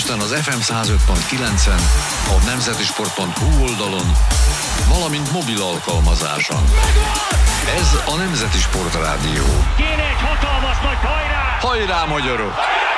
Budapesten az FM 105.9-en, a nemzetisport.hu oldalon, valamint mobil alkalmazáson. Ez a Nemzeti Sport Rádió. Kéne egy hatalmas nagy hajrá! Hajrá, magyarok!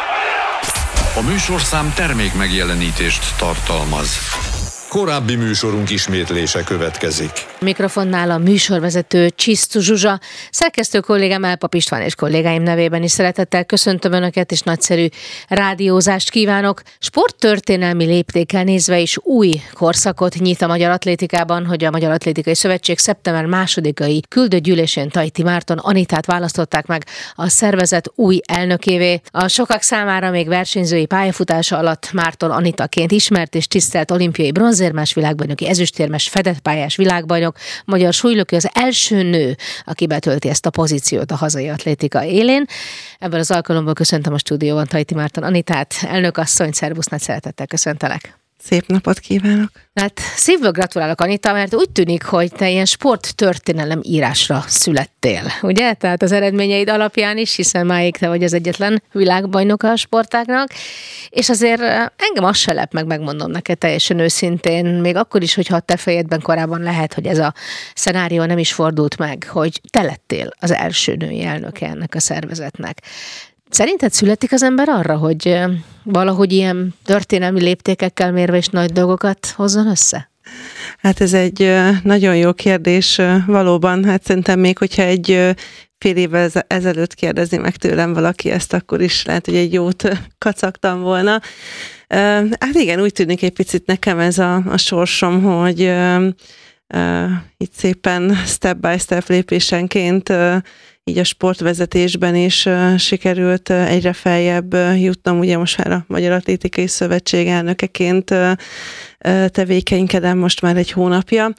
A műsorszám termék megjelenítést tartalmaz. Korábbi műsorunk ismétlése következik. Mikrofonnál a műsorvezető Csisztu Zsuzsa, szerkesztő kollégám Elpap István és kollégáim nevében is szeretettel köszöntöm Önöket, és nagyszerű rádiózást kívánok. Sporttörténelmi léptékkel nézve is új korszakot nyit a magyar atlétikában, hogy a Magyar Atlétikai Szövetség szeptember 2-ai küldőgyűlésén Tajti Márton Anitát választották meg a szervezet új elnökévé. A sokak számára még versenyzői pályafutása alatt Márton Anitaként ismert és tisztelt olimpiai bronzérmes világbajnoki, ezüstérmes, fedett pályás világbajnok, magyar súlylökő az első nő, aki betölti ezt a pozíciót a hazai atlétika élén. Ebből az alkalomból köszöntöm a stúdióban Tajti Márton Anitát, elnökasszony, szervusz, nagy szeretettel köszöntelek. Szép napot kívánok! Hát szívből gratulálok, Anita, mert úgy tűnik, hogy te ilyen sporttörténelem írásra születtél, ugye? Tehát az eredményeid alapján is, hiszen máig te vagy az egyetlen világbajnoka a sportágnak, és azért engem az se lep meg, megmondom neked teljesen őszintén, még akkor is, hogyha a te fejedben korábban lehet, hogy ez a szenárió nem is fordult meg, hogy te lettél az első női elnöke ennek a szervezetnek. Szerinted születik az ember arra, hogy valahogy ilyen történelmi léptékekkel mérve is nagy dolgokat hozzon össze? Hát ez egy nagyon jó kérdés valóban. Hát szerintem még, hogyha egy fél évvel ezelőtt kérdezi meg tőlem valaki ezt, akkor is lehet, hogy egy jót kacagtam volna. Hát igen, úgy tűnik egy picit nekem ez a sorsom, hogy itt szépen step by step lépésenként így a sportvezetésben is sikerült egyre feljebb jutnom, ugye most már a Magyar Atlétikai Szövetség elnökeként tevékenykedem most már egy hónapja.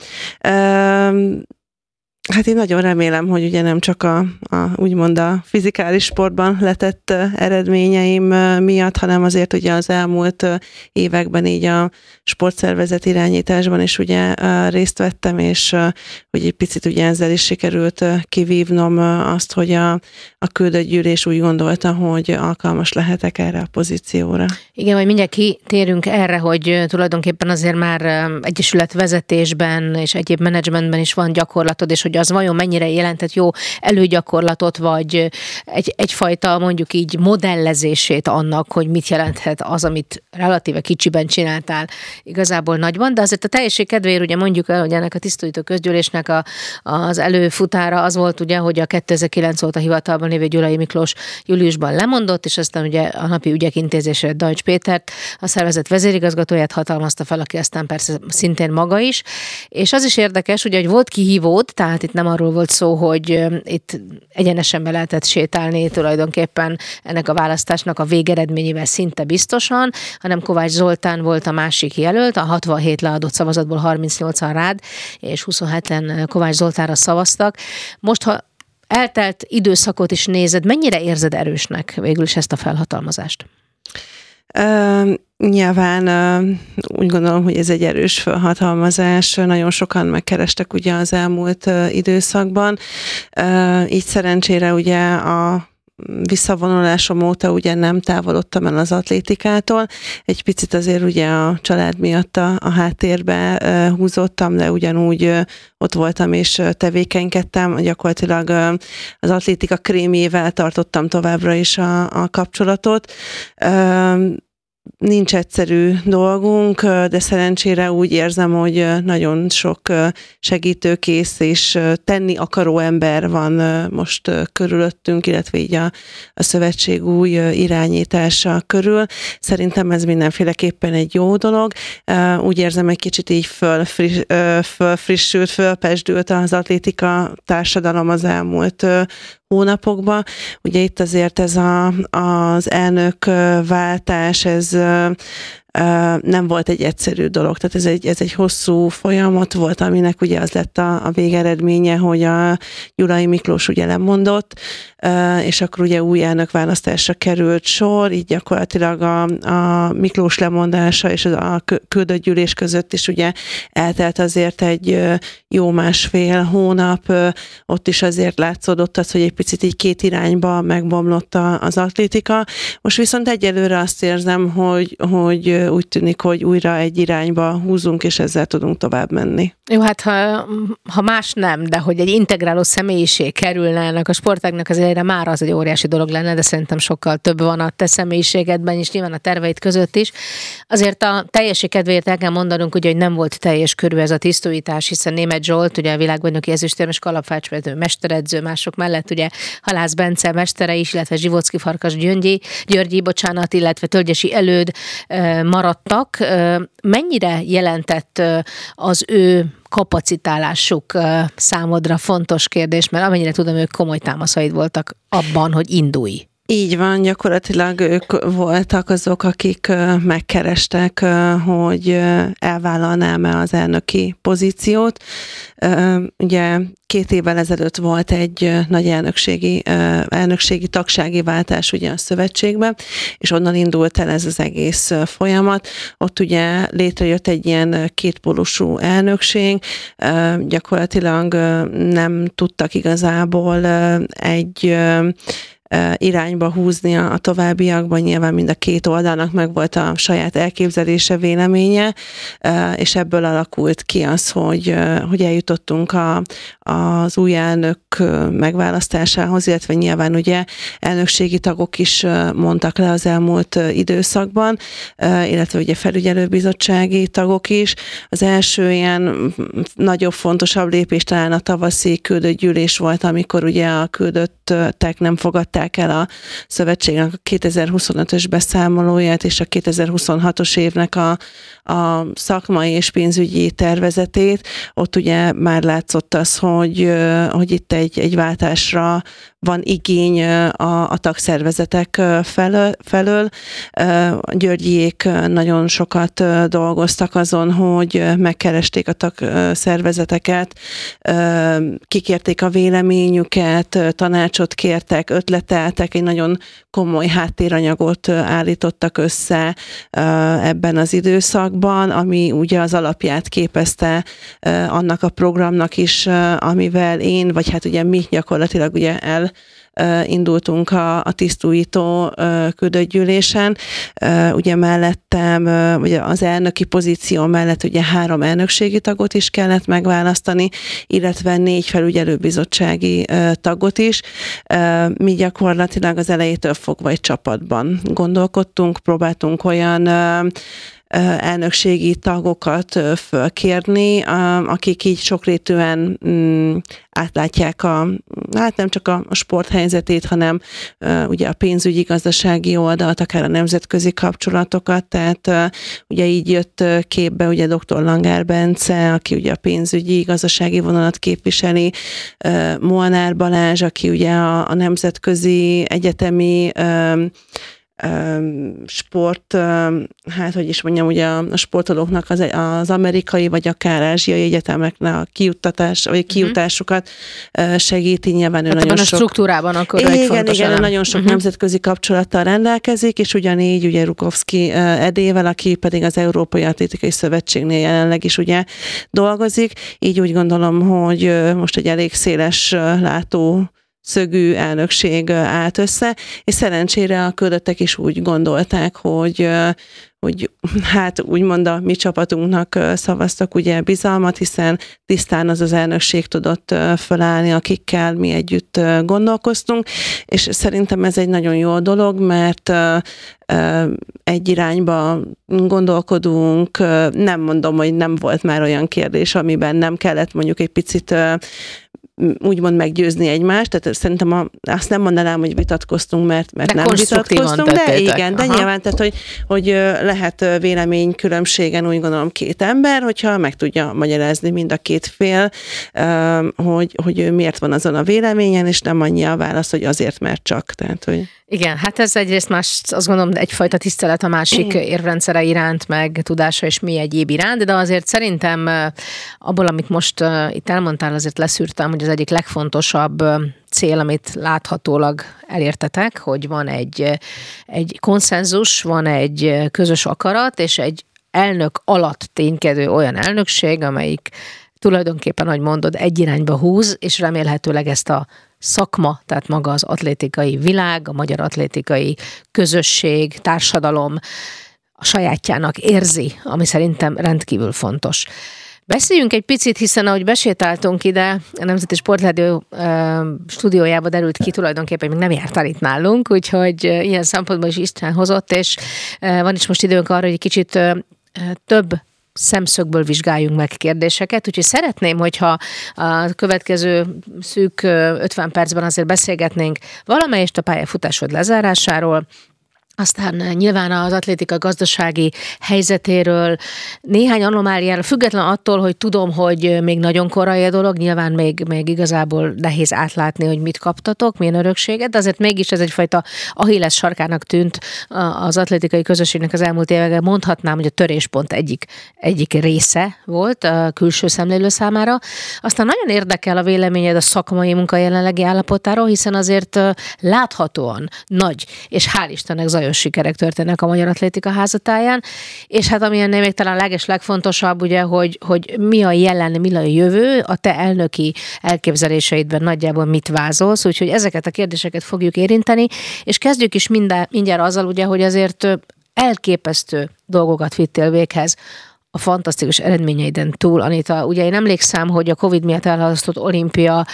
Hát én nagyon remélem, hogy ugye nem csak úgymond a fizikális sportban letett eredményeim miatt, hanem azért ugye az elmúlt években így a sportszervezet irányításban is ugye részt vettem, és hogy egy picit ugye ezzel is sikerült kivívnom azt, hogy a küldött gyűlés úgy gondolta, hogy alkalmas lehetek erre a pozícióra. Igen, majd mindjárt kitérünk erre, hogy tulajdonképpen azért már egyesület vezetésben és egyéb menedzsmentben is van gyakorlatod, és hogy az vajon mennyire jelentett jó előgyakorlatot, vagy egyfajta mondjuk így modellezését annak, hogy mit jelenthet az, amit relatíve kicsiben csináltál igazából nagyban, de azért a teljesség kedvéért ugye mondjuk el, hogy ennek a tisztújító közgyűlésnek az előfutára az volt ugye, hogy a 2009 óta hivatalban lévő Gyulai Miklós júliusban lemondott, és aztán ugye a napi ügyek intézésére Dajcs Pétert, a szervezet vezérigazgatóját hatalmazta fel, aki aztán persze szintén maga is, és az is érdekes, ugye, hogy volt kihívód, tehát itt nem arról volt szó, hogy itt egyenesen be lehetett sétálni tulajdonképpen ennek a választásnak a végeredményével szinte biztosan, hanem Kovács Zoltán volt a másik jelölt, a 67 leadott szavazatból 38-an rád, és 27-en Kovács Zoltánra szavaztak. Most, ha eltelt időszakot is nézed, mennyire érzed erősnek végül is ezt a felhatalmazást? Nyilván úgy gondolom, hogy ez egy erős felhatalmazás. Nagyon sokan megkerestek ugye az elmúlt időszakban. Így szerencsére ugye a visszavonulásom óta ugye nem távolodtam el az atlétikától. Egy picit azért ugye a család miatt a háttérbe húzottam, de ugyanúgy ott voltam és tevékenykedtem. Gyakorlatilag az atlétika krémjével tartottam továbbra is a kapcsolatot. Nincs egyszerű dolgunk, de szerencsére úgy érzem, hogy nagyon sok segítőkész és tenni akaró ember van most körülöttünk, illetve így a szövetség új irányítása körül. Szerintem ez mindenféleképpen egy jó dolog. Úgy érzem, egy kicsit így fölfrissült, fölpesdült az atlétika társadalom az elmúlt hónapokban. Ugye itt azért ez az elnök váltás, ez nem volt egy egyszerű dolog. Tehát ez egy hosszú folyamat volt, aminek ugye az lett a végeredménye, hogy a Gyulai Miklós ugye lemondott, és akkor ugye új elnökválasztásra került sor, így gyakorlatilag a Miklós lemondása és a küldött gyűlés között is ugye eltelt azért egy jó másfél hónap, ott is azért látszódott az, hogy egy picit így két irányba megbomlott az atlétika. Most viszont egyelőre azt érzem, hogy úgy tűnik, hogy újra egy irányba húzunk, és ezzel tudunk tovább menni. Jó, hát ha más nem, de hogy egy integráló személyiség kerülne ennek a sportágnak az elejére, már az egy óriási dolog lenne, de szerintem sokkal több van a te személyiségedben is, nyilván a terveid között is. Azért a teljesség kedvéért el kell mondanunk, ugye, hogy nem volt teljes körű ez a tisztújítás, hiszen Németh Zsolt, ugye a világbajnoki ezüstérmes kalapácsvezető mesteredző, mások mellett ugye Halász Bence mestere is, illetve Zsivocki Farkas Györgyi, illetve Tölgyesi Előd maradtak. Mennyire jelentett az ő kapacitálásuk számodra fontos kérdés, mert amennyire tudom, ők komoly támaszaid voltak abban, hogy indulj. Így van, gyakorlatilag ők voltak azok, akik megkerestek, hogy elvállalnám-e az elnöki pozíciót. Ugye 2 évvel ezelőtt volt egy nagy elnökségi tagsági váltás ugye a szövetségben, és onnan indult el ez az egész folyamat. Ott ugye létrejött egy ilyen kétpólusú elnökség, gyakorlatilag nem tudtak igazából egy irányba húzni a továbbiakban, nyilván mind a két oldalnak meg volt a saját elképzelése, véleménye, és ebből alakult ki az, hogy eljutottunk az új elnök megválasztásához, illetve nyilván ugye elnökségi tagok is mondtak le az elmúlt időszakban, illetve ugye felügyelőbizottsági tagok is. Az első ilyen nagyobb, fontosabb lépés talán a tavaszi küldött gyűlés volt, amikor ugye a küldöttek nem fogadták el a szövetségnek a 2025-ös beszámolóját és a 2026-os évnek a szakmai és pénzügyi tervezetét. Ott ugye már látszott az, hogy itt egy váltásra van igény a tagszervezetek felől. Györgyiék nagyon sokat dolgoztak azon, hogy megkeresték a tagszervezeteket, kikérték a véleményüket, tanácsot kértek, ötleteltek, egy nagyon komoly háttéranyagot állítottak össze ebben az időszakban, ami ugye az alapját képezte annak a programnak is, amivel én, vagy hát ugye mi gyakorlatilag ugye indultunk a tisztújító küldött gyűlésen. Ugye mellettem, ugye az elnöki pozíció mellett ugye 3 elnökségi tagot is kellett megválasztani, illetve 4 felügyelőbizottsági tagot is. Mi gyakorlatilag az elejétől fogva egy csapatban gondolkodtunk, próbáltunk olyan elnökségi tagokat fölkérni, akik így sokrétűen átlátják hát nem csak a sport helyzetét, hanem ugye a pénzügyi, gazdasági oldalt, akár a nemzetközi kapcsolatokat, tehát ugye így jött képbe ugye dr. Langár Bence, aki ugye a pénzügyi, gazdasági vonalat képviseli, Molnár Balázs, aki ugye a nemzetközi egyetemi sport, hát hogy is mondjam, ugye a sportolóknak az amerikai, vagy akár ázsiai egyetemeknek a kijutásukat segíti, nyilván ő hát nagyon sok... a struktúrában akkor egy fontos elem. Nagyon sok nemzetközi kapcsolattal rendelkezik, és ugyanígy ugye Rukovszki Edével, aki pedig az Európai Atlétikai Szövetségnél jelenleg is ugye dolgozik, így úgy gondolom, hogy most egy elég széles látó szögű elnökség állt össze, és szerencsére a küldöttek is úgy gondolták, hogy hát úgymond a mi csapatunknak szavaztak ugye bizalmat, hiszen tisztán az elnökség tudott fölállni, akikkel mi együtt gondolkoztunk, és szerintem ez egy nagyon jó dolog, mert egy irányba gondolkodunk, nem mondom, hogy nem volt már olyan kérdés, amiben nem kellett mondjuk egy picit úgymond meggyőzni egymást, tehát szerintem azt nem mondanám, hogy vitatkoztunk, mert nem vitatkoztunk, de igen, de nyilván, tehát hogy lehet véleménykülönbségen úgy gondolom két ember, hogyha meg tudja magyarázni mind a két fél, hogy ő miért van azon a véleményen, és nem annyi a válasz, hogy azért, mert csak. Tehát, hogy... Igen, hát ez egyrészt azt gondolom egyfajta tisztelet a másik érvrendszere iránt, meg tudása és mi egyéb iránt, de azért szerintem abból, amit most itt elmondtál, azért leszűrtem, hogy az egyik legfontosabb cél, amit láthatólag elértetek, hogy van egy konszenzus, van egy közös akarat, és egy elnök alatt ténykedő olyan elnökség, amelyik tulajdonképpen, ahogy mondod, egy irányba húz, és remélhetőleg ezt a szakma, tehát maga az atlétikai világ, a magyar atlétikai közösség, társadalom a sajátjának érzi, ami szerintem rendkívül fontos. Beszéljünk egy picit, hiszen ahogy besétáltunk ide, a Nemzeti Sportrádió stúdiójába derült ki, tulajdonképpen még nem jártál itt nálunk, úgyhogy ilyen szempontból is István hozott, és van is most időnk arra, hogy egy kicsit több szemszögből vizsgáljunk meg kérdéseket, úgyhogy szeretném, hogyha a következő szűk 50 percben azért beszélgetnénk valamelyest a pályafutásod lezárásáról, aztán nyilván az atlétika gazdasági helyzetéről, néhány anomáliára, független attól, hogy tudom, hogy még nagyon korai a dolog, nyilván még igazából nehéz átlátni, hogy mit kaptatok, milyen örökséget, de azért mégis ez egyfajta Achilles sarkának tűnt az atlétikai közösségnek az elmúlt években. Mondhatnám, hogy a töréspont egyik része volt a külső szemlélő számára. Aztán nagyon érdekel a véleményed a szakmai munka jelenlegi állapotáról, hiszen azért láthatóan nagy, és hál' Istennek zajos sikerek történnek a Magyar Atlétika házatáján, és hát ami ennél még talán legfontosabb, ugye, hogy mi a jelen, mi a jövő, a te elnöki elképzeléseidben nagyjából mit vázolsz, úgyhogy ezeket a kérdéseket fogjuk érinteni, és kezdjük is mindjárt azzal, ugye, hogy azért elképesztő dolgokat vittél véghez a fantasztikus eredményeiden túl. Anita, ugye én emlékszem, hogy a Covid miatt elhalasztott olimpia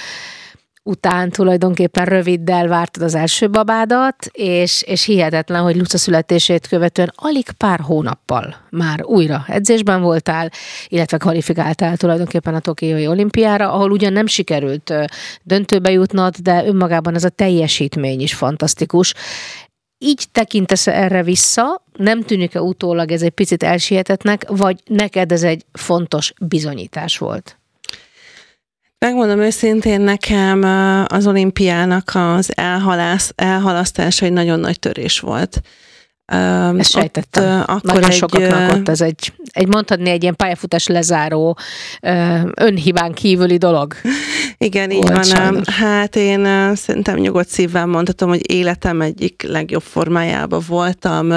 után tulajdonképpen röviddel vártad az első babádat, és hihetetlen, hogy Luca születését követően alig pár hónappal már újra edzésben voltál, illetve kvalifikáltál tulajdonképpen a Tokiói olimpiára, ahol ugyan nem sikerült döntőbe jutnod, de önmagában ez a teljesítmény is fantasztikus. Így tekintesz erre vissza, nem tűnik-e utólag ez egy picit elsietetnek, vagy neked ez egy fontos bizonyítás volt? Megmondom őszintén, nekem az olimpiának az elhalasztása egy nagyon nagy törés volt. Ezt sejtettem. Nagyon sokaknak ott ez egy mondhatni egy ilyen pályafutás lezáró önhibán kívüli dolog. Igen, így van. Sajnos. Hát én szerintem nyugodt szívvel mondhatom, hogy életem egyik legjobb formájában voltam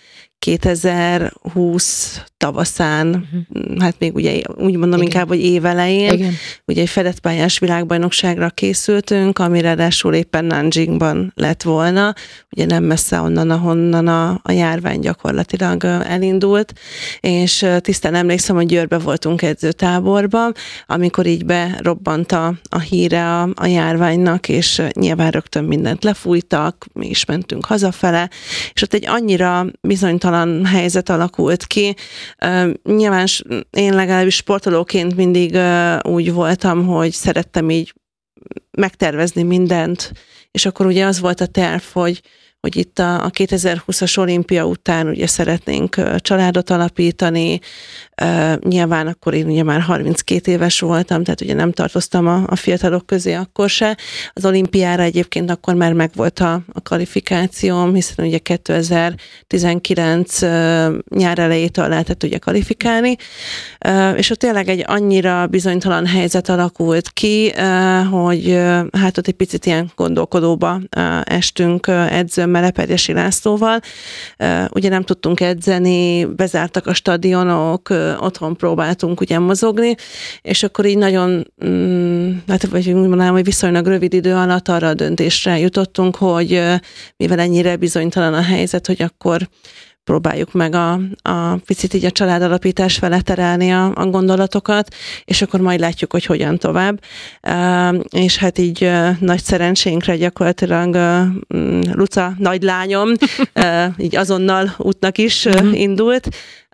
2020 tavaszán, hát még ugye úgy mondom inkább, hogy évelején, igen. Ugye egy fedett pályás világbajnokságra készültünk, ami ráadásul éppen Nanjingban lett volna, ugye nem messze onnan, ahonnan a járvány gyakorlatilag elindult, és tisztán emlékszem, hogy Győrbe voltunk edzőtáborban, amikor így berobbant a híre a járványnak, és nyilván rögtön mindent lefújtak, mi is mentünk hazafele, és ott egy annyira bizonytalan helyzet alakult ki. Nyilván én legalábbis sportolóként mindig úgy voltam, hogy szerettem így megtervezni mindent, és akkor ugye az volt a terv, hogy itt a 2020-as olimpia után ugye szeretnénk családot alapítani, nyilván akkor én ugye már 32 éves voltam, tehát ugye nem tartoztam a fiatalok közé akkor se. Az olimpiára egyébként akkor már megvolt a kvalifikációm, hiszen ugye 2019 nyár elejétől lehetett ugye kvalifikálni, és ott tényleg egy annyira bizonytalan helyzet alakult ki, hogy hát ott egy picit ilyen gondolkodóba estünk edzőmmel, Eperjesi Lászlóval. Ugye nem tudtunk edzeni, bezártak a stadionok, otthon próbáltunk ugye mozogni, és akkor így nagyon, hát vagy úgy mondanám, hogy viszonylag rövid idő alatt arra a döntésre jutottunk, hogy mivel ennyire bizonytalan a helyzet, hogy akkor próbáljuk meg a picit így a családalapítás fele terelni a gondolatokat, és akkor majd látjuk, hogy hogyan tovább. És hát így nagy szerencsénkre gyakorlatilag Luca nagylányom így azonnal útnak is indult,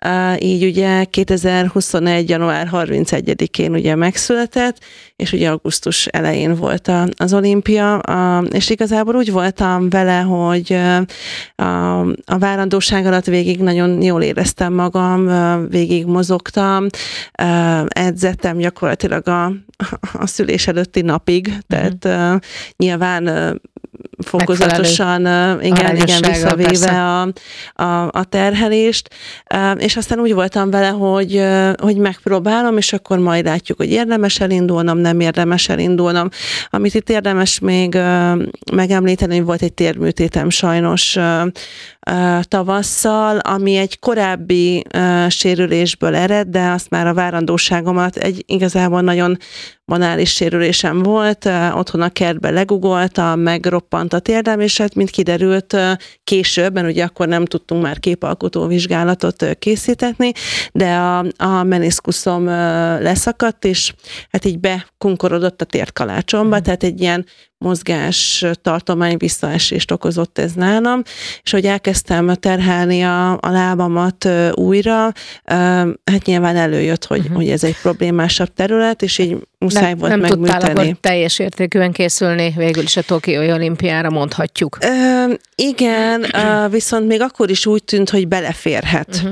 így ugye 2021. január 31-én ugye megszületett, és ugye augusztus elején volt az olimpia, és igazából úgy voltam vele, hogy a várandóság alatt végig nagyon jól éreztem magam, végig mozogtam, edzettem gyakorlatilag a szülés előtti napig, tehát nyilván fokozatosan, igen, visszavéve a terhelést, és aztán úgy voltam vele, hogy megpróbálom, és akkor majd látjuk, hogy érdemes elindulnom, nem érdemes elindulnom. Amit itt érdemes még megemlíteni, hogy volt egy térműtétem sajnos tavasszal, ami egy korábbi sérülésből ered, de azt már a várandóságomat egy igazából nagyon banális sérülésem volt, otthon a kertbe legugoltam, megroppant a térdem, és hát mint kiderült később, mert ugye akkor nem tudtunk már képalkotó vizsgálatot készítetni, de a meniszkuszom leszakadt, és hát így bekunkorodott a térkalácsomba, tehát egy ilyen mozgás tartomány visszaesést okozott ez nálam, és hogy elkezdtem terhelni a lábamat újra, hát nyilván előjött, hogy ez egy problémásabb terület, és így muszáj volt megműteni. Nem tudtál akkor teljes értékűen készülni végül is a Tokiói olimpiára, mondhatjuk. Igen, viszont még akkor is úgy tűnt, hogy beleférhet.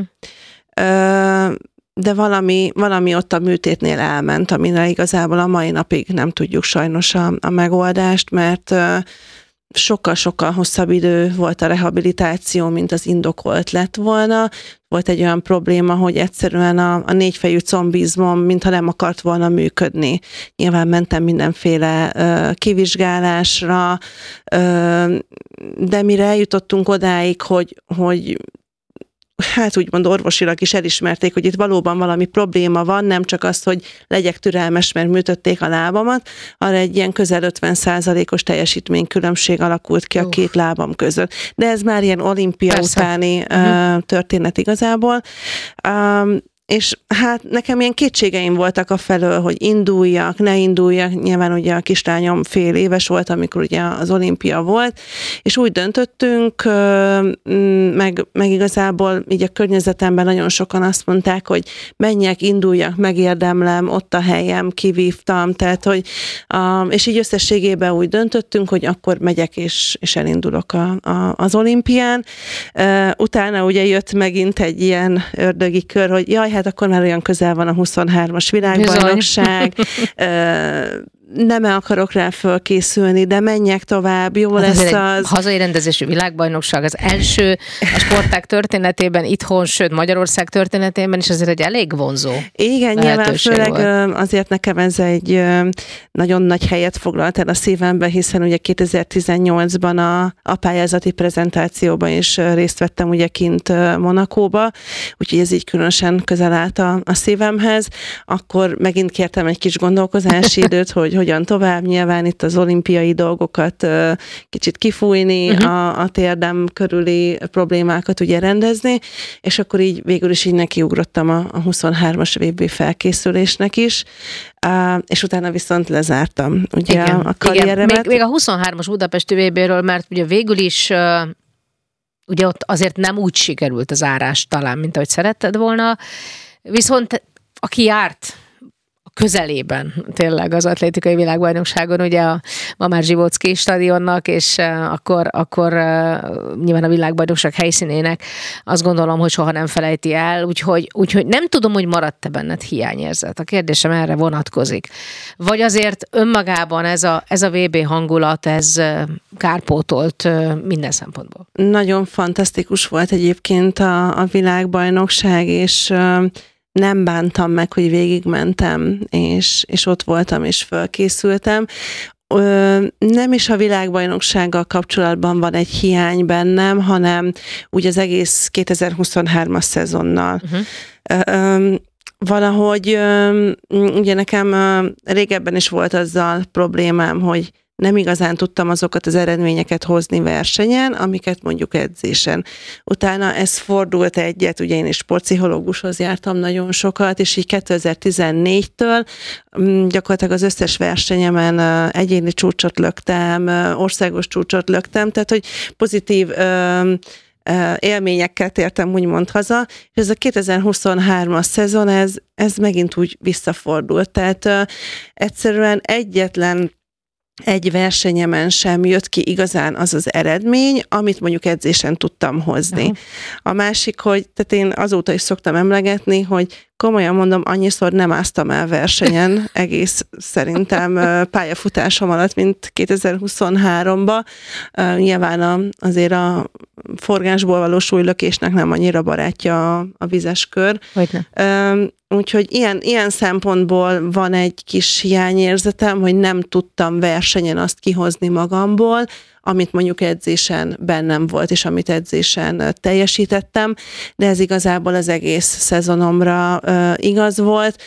De valami ott a műtétnél elment, amire igazából a mai napig nem tudjuk sajnos a megoldást, mert sokkal-sokkal hosszabb idő volt a rehabilitáció, mint az indokolt lett volna. Volt egy olyan probléma, hogy egyszerűen a négyfejű combizmom, mintha nem akart volna működni. Nyilván mentem mindenféle kivizsgálásra, de mire eljutottunk odáig, hogy hát úgymond orvosilag is elismerték, hogy itt valóban valami probléma van, nem csak az, hogy legyek türelmes, mert műtötték a lábamat, arra egy ilyen közel 50%-os teljesítménykülönbség alakult ki a két lábam között. De ez már ilyen olimpia utáni történet igazából. És hát nekem ilyen kétségeim voltak afelől, hogy induljak, ne induljak. Nyilván ugye a kislányom fél éves volt, amikor ugye az olimpia volt, és úgy döntöttünk, meg igazából így a környezetemben nagyon sokan azt mondták, hogy menjek, induljak, megérdemlem, ott a helyem, kivívtam, tehát hogy, és így összességében úgy döntöttünk, hogy akkor megyek és elindulok az olimpián. Utána ugye jött megint egy ilyen ördögi kör, hogy jaj, hát akkor már olyan közel van a 23-as világbajnokság, nem akarok rá fölkészülni, de menjek tovább, jó hát lesz az. Hazai rendezésű világbajnokság az első a sportág történetében, itthon, sőt Magyarország történetében is azért egy elég vonzó. Igen, nyilván főleg azért nekem ez egy nagyon nagy helyet foglalt el a szívembe, hiszen ugye 2018-ban a pályázati prezentációban is részt vettem ugye kint Monacóba, úgyhogy ez így különösen közel állt a szívemhez. Akkor megint kértem egy kis gondolkozási időt, hogy hogyan tovább, nyilván itt az olimpiai dolgokat kicsit kifújni, a térdem körüli problémákat ugye rendezni, és akkor így végül is így nekiugrottam a 23-as VB felkészülésnek is, és utána viszont lezártam ugye a karrieremet. Igen. Még a 23-as budapesti VB-ről, mert ugye végül is ugye ott azért nem úgy sikerült az árás talán, mint ahogy szeretted volna, viszont aki járt közelében tényleg az atlétikai világbajnokságon, ugye a Mamár Zsivocki stadionnak, és akkor nyilván a világbajnokság helyszínének azt gondolom, hogy soha nem felejti el, úgyhogy nem tudom, hogy maradt-e benned hiányérzet. A kérdésem erre vonatkozik. Vagy azért önmagában ez a VB hangulat, ez kárpótolt minden szempontból? Nagyon fantasztikus volt egyébként a világbajnokság, és nem bántam meg, hogy végigmentem, és ott voltam, és fölkészültem. Nem is a világbajnoksággal kapcsolatban van egy hiány bennem, hanem úgy az egész 2023-as szezonnal. Valahogy ugye nekem régebben is volt azzal problémám, hogy nem igazán tudtam azokat az eredményeket hozni versenyen, amiket mondjuk edzésen. Utána ez fordult egyet, ugye én is sportpszichológushoz jártam nagyon sokat, és így 2014-től gyakorlatilag az összes versenyemen egyéni csúcsot löktem, országos csúcsot löktem, tehát hogy pozitív élményekkel tértem úgymond haza, és ez a 2023-as szezon, ez megint úgy visszafordult. Tehát egyszerűen egyetlen egy versenyemen sem jött ki igazán az az eredmény, amit mondjuk edzésen tudtam hozni. Uh-huh. A másik, hogy tehát én azóta is szoktam emlegetni, hogy komolyan mondom, annyiszor nem áztam el versenyen egész szerintem pályafutásom alatt, mint 2023-ban. Nyilván azért a forgásból való súlylökésnek nem annyira barátja a vizes kör. Úgyhogy ilyen szempontból van egy kis hiányérzetem, hogy nem tudtam versenyen azt kihozni magamból, amit mondjuk edzésen bennem volt, és amit edzésen teljesítettem, de ez igazából az egész szezonomra igaz volt.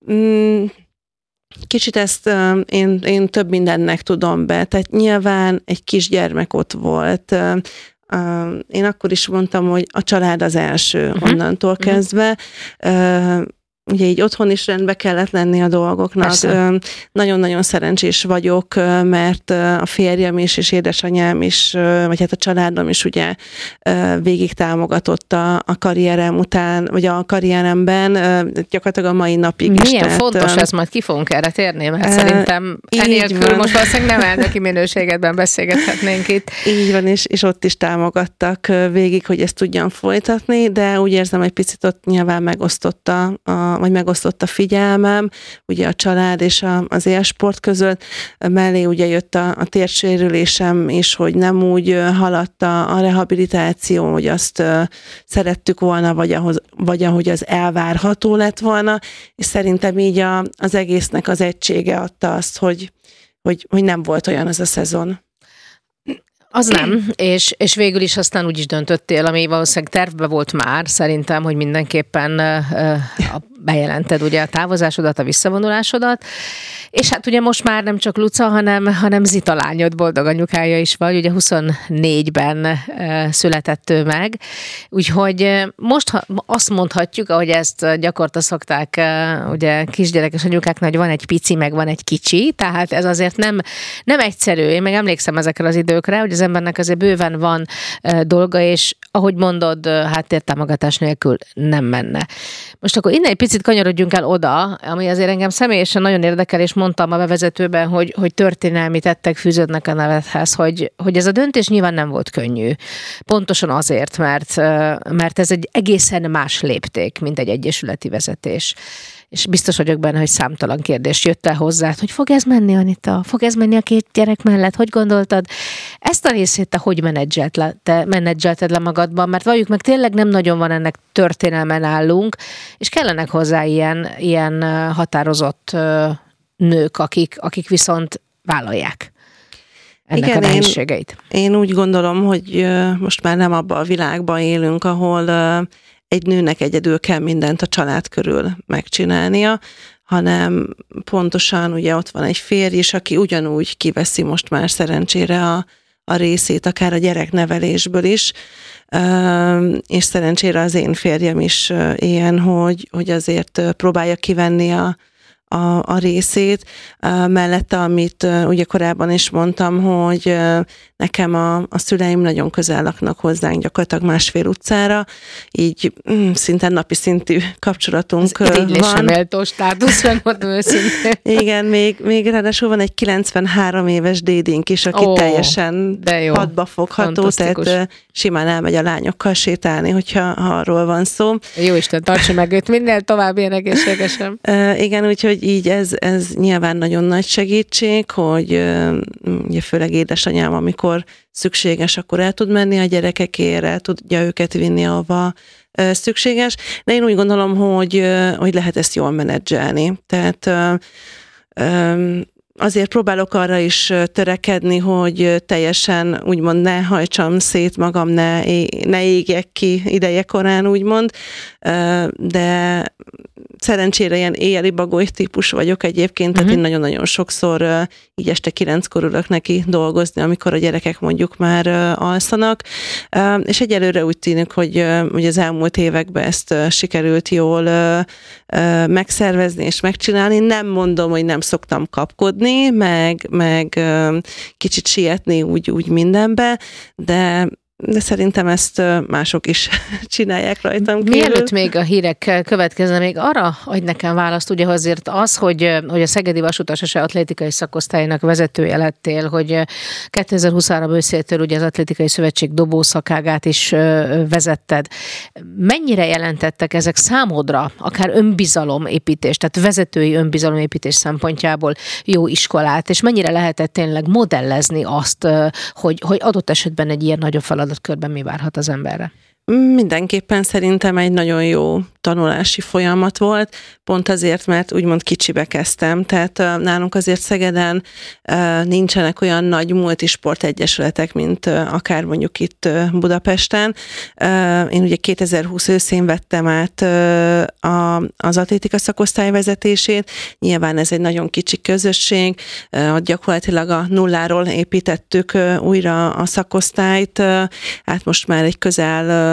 Kicsit ezt én több mindennek tudom be, tehát nyilván egy kisgyermek ott volt. Én akkor is mondtam, hogy a család az első onnantól kezdve. Ugye így otthon is rendbe kellett lenni a dolgoknak. Persze. Nagyon-nagyon szerencsés vagyok, mert a férjem is, és édesanyám is, vagy hát a családom is ugye végig támogatott a karrierem után, vagy a karrieremben, gyakorlatilag a mai napig is. Milyen fontos ez, majd ki fogunk erre térni, mert szerintem enélkül most valószínűleg nem elnöki minőségedben beszélgethetnénk itt. Így van, és ott is támogattak végig, hogy ezt tudjam folytatni, de úgy érzem, egy picit ott nyilván megosztott a figyelmem, ugye a család és az élsport között, mellé ugye jött a térsérülésem is, hogy nem úgy haladt a rehabilitáció, hogy azt szerettük volna, vagy ahogy az elvárható lett volna, és szerintem így az egésznek az egysége adta azt, hogy nem volt olyan az a szezon. Az nem, és végül is aztán úgy is döntöttél, ami valószínűleg tervbe volt már, szerintem, hogy mindenképpen bejelented ugye a távozásodat, a visszavonulásodat, és hát ugye most már nem csak Luca, hanem Zita lányod, boldog anyukája is vagy, ugye 24-ben született ő meg, úgyhogy most azt mondhatjuk, ahogy ezt gyakorta szokták ugye kisgyerekes anyukáknak, hogy van egy pici, meg van egy kicsi, tehát ez azért nem egyszerű, én meg emlékszem ezekre az időkre, hogy az embernek azért bőven van dolga, és ahogy mondod, háttértámogatás nélkül nem menne. Most akkor innen egy picit kanyarodjunk el oda, ami azért engem személyesen nagyon érdekel, és mondtam a bevezetőben, hogy történelmi tettek fűződnek a nevedhez, hogy ez a döntés nyilván nem volt könnyű. Pontosan azért, mert ez egy egészen más lépték, mint egy egyesületi vezetés. És biztos vagyok benne, hogy számtalan kérdés jött el hozzád, hogy fog ez menni, Anita? Fog ez menni a 2 gyerek mellett? Hogy gondoltad? Ezt a részét te hogy menedzselted le magadban? Mert valljuk meg, tényleg nem nagyon van ennek történelme nálunk, és kellenek hozzá ilyen határozott nők, akik viszont vállalják ennek a nehézségeit. Én úgy gondolom, hogy most már nem abban a világban élünk, ahol egy nőnek egyedül kell mindent a család körül megcsinálnia, hanem pontosan ugye ott van egy férj is, aki ugyanúgy kiveszi most már szerencsére a részét, akár a gyereknevelésből is, és szerencsére az én férjem is ilyen, hogy azért próbálja kivenni a részét. Mellette, amit ugye korábban is mondtam, hogy nekem a szüleim nagyon közel laknak hozzánk, gyakorlatilag 1,5 utcára, így szinte napi szintű kapcsolatunk van. Ez sem méltó státusz, megmondom őszintén. Igen, még ráadásul van egy 93 éves dédink is, aki teljesen hadba fogható, tehát simán elmegy a lányokkal sétálni, hogyha arról van szó. Jóisten, tartsa meg őt minél tovább ilyen egészségesen. Igen, úgyhogy így ez nyilván nagyon nagy segítség, hogy ugye főleg édesanyám, amikor szükséges, akkor el tud menni a gyerekekért, el tudja őket vinni, ahova szükséges. De én úgy gondolom, hogy lehet ezt jól menedzselni. Tehát azért próbálok arra is törekedni, hogy teljesen úgymond ne hajtsam szét magam, ne égjek ki ideje korán, úgymond, de szerencsére ilyen éjjeli bagoly típus vagyok egyébként, tehát én nagyon-nagyon sokszor így este 9-kor ülök neki dolgozni, amikor a gyerekek mondjuk már alszanak, és egyelőre úgy tűnik, hogy az elmúlt években ezt sikerült jól megszervezni és megcsinálni. Nem mondom, hogy nem szoktam kapkodni, meg kicsit sietni úgy mindenbe, de de szerintem ezt mások is csinálják rajtam kívül. Mielőtt még a hírek következne, még arra adj nekem választ, ugye azért az, hogy a Szegedi Vasutas S.A. atlétikai szakosztálynak vezetője lettél, hogy 2023 őszétől ugye az Atlétikai Szövetség dobószakágát is vezetted. Mennyire jelentettek ezek számodra, akár önbizalomépítés, tehát vezetői önbizalomépítés szempontjából jó iskolát, és mennyire lehetett tényleg modellezni azt, hogy adott esetben egy ilyen nagyobb feladatkörben mi várhat az emberre? Mindenképpen szerintem egy nagyon jó tanulási folyamat volt, pont azért, mert úgymond kicsibe kezdtem, tehát nálunk azért Szegeden nincsenek olyan nagy multisportegyesületek, mint akár mondjuk itt Budapesten. Én ugye 2020 őszén vettem át az atlétika szakosztály vezetését, nyilván ez egy nagyon kicsi közösség, gyakorlatilag a nulláról építettük újra a szakosztályt, hát most már egy közel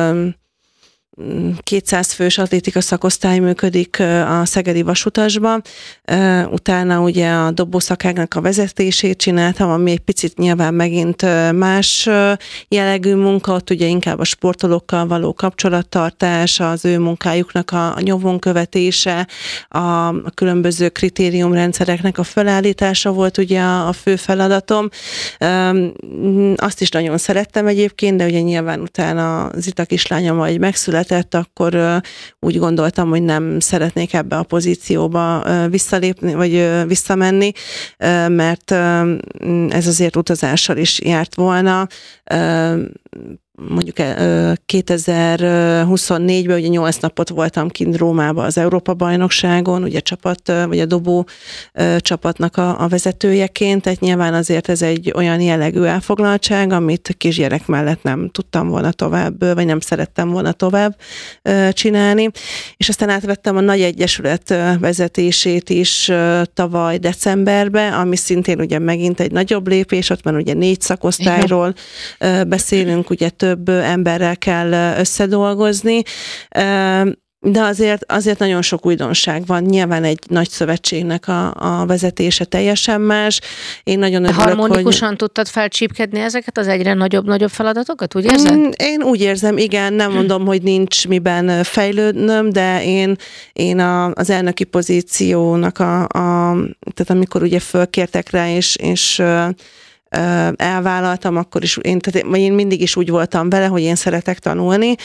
200 fős atlétika szakosztály működik a Szegedi Vasutasban. Utána ugye a dobószakágnak a vezetését csináltam, ami egy picit nyilván megint más jellegű munka, ott ugye inkább a sportolókkal való kapcsolattartás, az ő munkájuknak a nyomon követése, a különböző kritériumrendszereknek a felállítása volt ugye a fő feladatom. Azt is nagyon szerettem egyébként, de ugye nyilván utána az Zita kislányom vagy megszületett, akkor úgy gondoltam, hogy nem szeretnék ebbe a pozícióba visszalépni, vagy visszamenni, mert ez azért utazással is járt volna. Mondjuk 2024-ben ugye 8 napot voltam kint Rómában az Európa-bajnokságon, ugye vagy a dobó csapatnak a vezetőjeként, tehát nyilván azért ez egy olyan jellegű elfoglaltság, amit kisgyerek mellett nem tudtam volna tovább, vagy nem szerettem volna tovább csinálni. És aztán átvettem a nagy egyesület vezetését is tavaly decemberben, ami szintén ugye megint egy nagyobb lépés, ott már ugye 4 szakosztályról beszélünk, ugye több emberrel kell összedolgozni, de azért nagyon sok újdonság van. Nyilván egy nagy szövetségnek a vezetése teljesen más. Én nagyon örülök, harmonikusan tudtad felcsípkedni ezeket az egyre nagyobb feladatokat, úgy érzed? Én úgy érzem, igen, nem mondom, hogy nincs miben fejlődnöm, de én az elnöki pozíciónak tehát amikor ugye fölkértek rá, és elvállaltam, akkor is én mindig is úgy voltam vele, hogy én szeretek tanulni.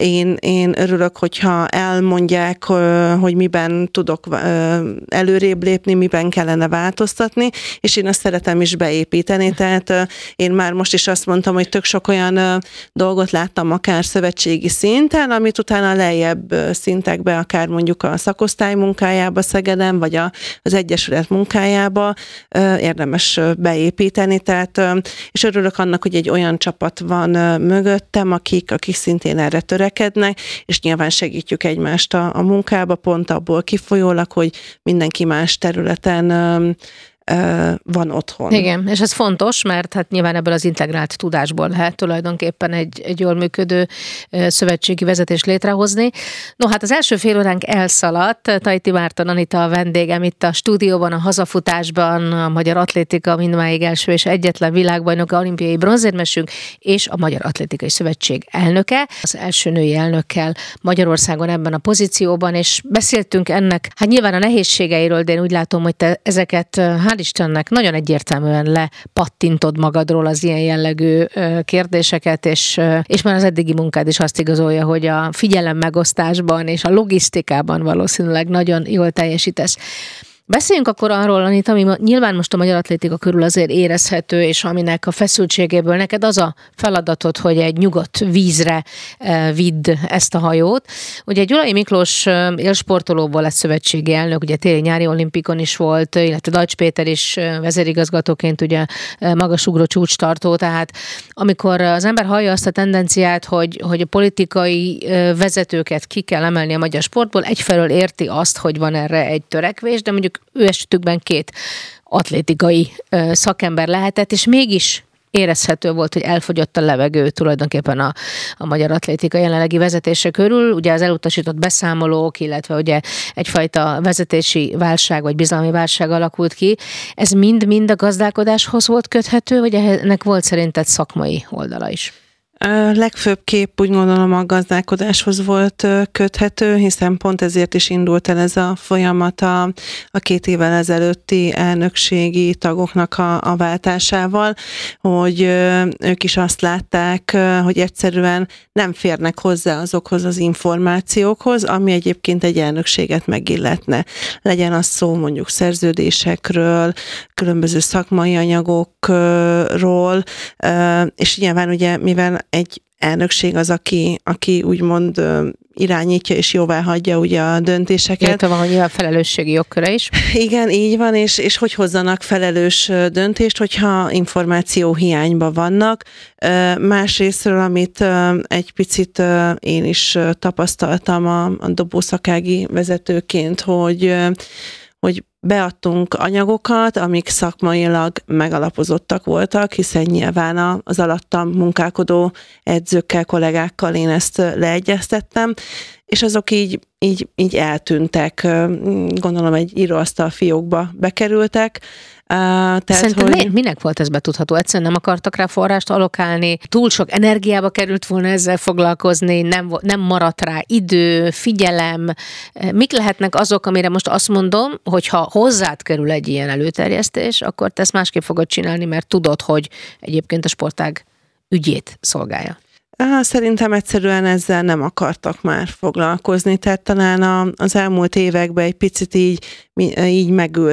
Én örülök, hogyha elmondják, hogy miben tudok előrébb lépni, miben kellene változtatni, és én azt szeretem is beépíteni. Tehát én már most is azt mondtam, hogy tök sok olyan dolgot láttam akár szövetségi szinten, amit utána lejjebb szintekbe, akár mondjuk a szakosztály munkájába Szegeden, vagy az egyesület munkájába érdemes beépíteni. És örülök annak, hogy egy olyan csapat van mögöttem, akik szintén erre törekednek, és nyilván segítjük egymást a munkába, pont abból kifolyólag, hogy mindenki más területen van otthon. Igen, és ez fontos, mert hát nyilván ebből az integrált tudásból lehet tulajdonképpen egy jól működő szövetségi vezetést létrehozni. No, hát az első fél óránk elszaladt. Tajti Márton Anita a vendégem itt a stúdióban, a hazafutásban, a magyar atlétika mindmáig első és egyetlen világbajnoka, olimpiai bronzérmesünk, és a Magyar Atlétikai Szövetség elnöke. Az első női elnökkel Magyarországon ebben a pozícióban, és beszéltünk ennek, hát nyilván a nehézségeiről, de én úgy látom, hogy te ezeket hál' Istennek nagyon egyértelműen lepattintod magadról az ilyen jellegű kérdéseket, és már az eddigi munkád is azt igazolja, hogy a figyelemmegosztásban és a logisztikában valószínűleg nagyon jól teljesítesz. Beszéljünk akkor arról, Anita, ami nyilván most a magyar atlétika körül azért érezhető, és aminek a feszültségéből neked az a feladatod, hogy egy nyugodt vízre vidd ezt a hajót. Ugye Gyulai Miklós élsportolóból lett szövetségi elnök, ugye téli-nyári olimpikon is volt, illetve Dajcs Péter is vezérigazgatóként ugye magasugró csúcstartó, tehát amikor az ember hallja azt a tendenciát, hogy a politikai vezetőket ki kell emelni a magyar sportból, egyfelől érti azt, hogy van erre egy törekvés, de mondjuk ő esetükben 2 atlétikai szakember lehetett, és mégis érezhető volt, hogy elfogyott a levegő tulajdonképpen a magyar atlétika jelenlegi vezetése körül. Ugye az elutasított beszámolók, illetve ugye egyfajta vezetési válság vagy bizalmi válság alakult ki. Ez mind a gazdálkodáshoz volt köthető, vagy ennek volt szerinted szakmai oldala is? A legfőbb kép úgy gondolom a gazdálkodáshoz volt köthető, hiszen pont ezért is indult el ez a folyamat a 2 évvel ezelőtti elnökségi tagoknak a váltásával, hogy ők is azt látták, hogy egyszerűen nem férnek hozzá azokhoz az információkhoz, ami egyébként egy elnökséget megilletne. Legyen az szó mondjuk szerződésekről, különböző szakmai anyagokról, és nyilván ugye, mivel egy elnökség az, aki úgymond irányítja és jóváhagyja ugye a döntéseket. Illetve van, hogy a felelősségi jogköre is. Igen, így van, és hogy hozzanak felelős döntést, hogyha információ hiányban vannak. Másrésztről, amit egy picit én is tapasztaltam a dobószakági vezetőként, hogy beadtunk anyagokat, amik szakmailag megalapozottak voltak, hiszen nyilván az alattam munkálkodó edzőkkel, kollégákkal én ezt leegyeztettem, és azok így eltűntek, gondolom egy íróasztal fiókba bekerültek. Szerintem minek volt ez betudható? Egyszerűen nem akartak rá forrást allokálni, túl sok energiába került volna ezzel foglalkozni, nem maradt rá idő, figyelem. Mik lehetnek azok, amire most azt mondom, hogy ha hozzád kerül egy ilyen előterjesztés, akkor te ezt másképp fogod csinálni, mert tudod, hogy egyébként a sportág ügyét szolgálja. Szerintem egyszerűen ezzel nem akartak már foglalkozni, tehát talán az elmúlt években egy picit így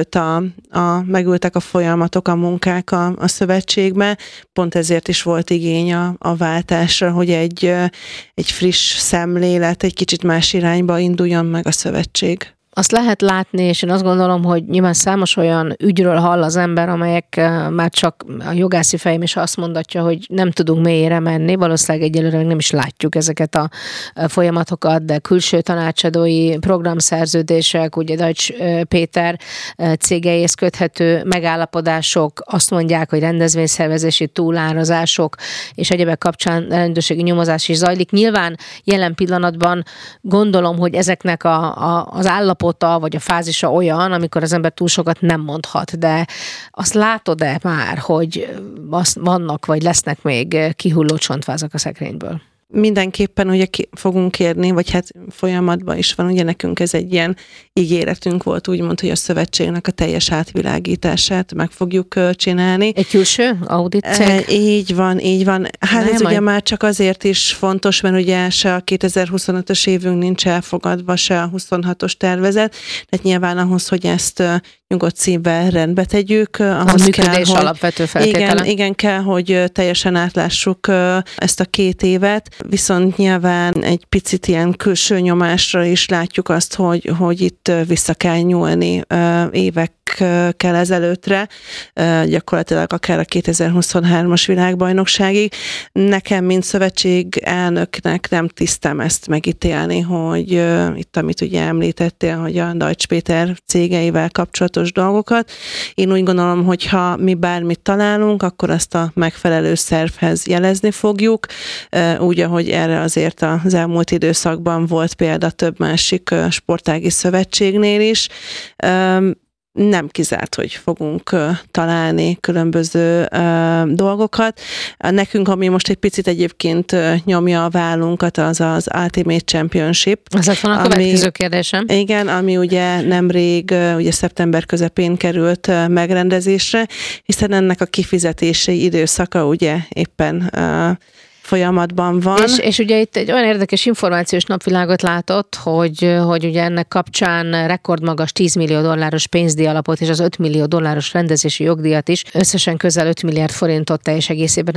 megültek a folyamatok, a munkák a szövetségbe, pont ezért is volt igény a váltásra, hogy egy friss szemlélet, egy kicsit más irányba induljon meg a szövetség. Azt lehet látni, és én azt gondolom, hogy nyilván számos olyan ügyről hall az ember, amelyek már csak a jogászi fejem is azt mondatja, hogy nem tudunk mélyére menni, valószínűleg egyelőre nem is látjuk ezeket a folyamatokat, de külső tanácsadói programszerződések, ugye Deutsch Péter cégeihez köthető megállapodások, azt mondják, hogy rendezvényszervezési túlárazások és egyebek kapcsán rendőrségi nyomozás is zajlik. Nyilván jelen pillanatban gondolom, hogy ezeknek az állapota vagy a fázisa olyan, amikor az ember túl sokat nem mondhat, de azt látod-e már, hogy vannak vagy lesznek még kihulló csontvázak a szekrényből? Mindenképpen ugye fogunk kérni, vagy hát folyamatban is van, ugye nekünk ez egy ilyen ígéretünk volt, úgymond, hogy a szövetségnek a teljes átvilágítását meg fogjuk csinálni. Egy külső audit cég? Így van. Hát ez ugye már csak azért is fontos, mert ugye se a 2025-ös évünk nincs elfogadva, se a 26-os tervezet, tehát nyilván ahhoz, hogy ezt nyugodt szívvel rendbe tegyük. A működés kell, alapvető feltétele. Igen, kell, hogy teljesen átlássuk ezt a 2 évet, viszont nyilván egy picit ilyen külső nyomásra is látjuk azt, hogy itt vissza kell nyúlni évekkel ezelőttre, gyakorlatilag akár a 2023-as világbajnokságig. Nekem, mint szövetség elnöknek nem tisztem ezt megítélni, hogy itt, amit ugye említettél, hogy a Deutsch Péter cégeivel kapcsolatos dolgokat. Én úgy gondolom, hogy ha mi bármit találunk, akkor azt a megfelelő szervhez jelezni fogjuk, úgy, ahogy erre azért az elmúlt időszakban volt példa több másik sportági szövetségnél is. Nem kizárt, hogy fogunk találni különböző dolgokat. Nekünk, ami most egy picit egyébként nyomja a vállunkat, az az Ultimate Championship. Ez lett volna a következő kérdésem. Igen, ami ugye nemrég, ugye szeptember közepén került megrendezésre, hiszen ennek a kifizetési időszaka ugye éppen folyamatban van. És ugye itt egy olyan érdekes információs napvilágot látott, hogy ugye ennek kapcsán rekordmagas $10 millió pénzdíj alapot és az $5 millió rendezési jogdíjat is, összesen közel 5 milliárd forintot teljes egészében